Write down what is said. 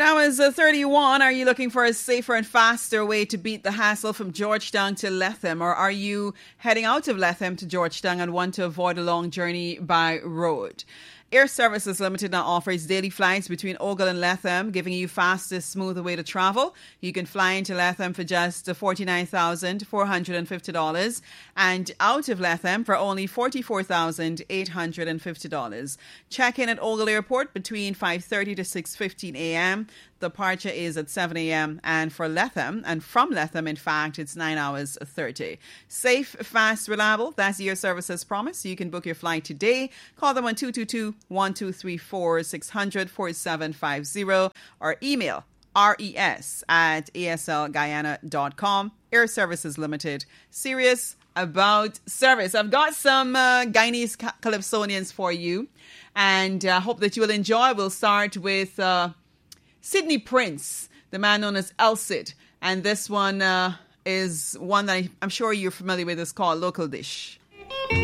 hours 31. Are you looking for a safer and faster way to beat the hassle from Georgetown to Latham? Or are you heading out of Latham to Georgetown and want to avoid a long journey by road? Air Services Limited now offers daily flights between Ogle and Latham, giving you fastest, smoother way to travel. You can fly into Latham for just $49,450 and out of Latham for only $44,850. Check in at Ogle Airport between 5:30 to 6:15 a.m. Departure is at 7 a.m. and for Latham, and from Latham, in fact, it's 9 hours 30. Safe, fast, reliable. That's Air Services promise. You can book your flight today. Call them on 222-1234-600-4750 or email res@aslguyana.com. Air Services Limited. Serious about service. I've got some Guyanese Calypsonians for you, and I hope that you will enjoy. We'll start with Sydney Prince, the man known as El Cid. And this one is one that I'm sure you're familiar with. It's called Local Dish.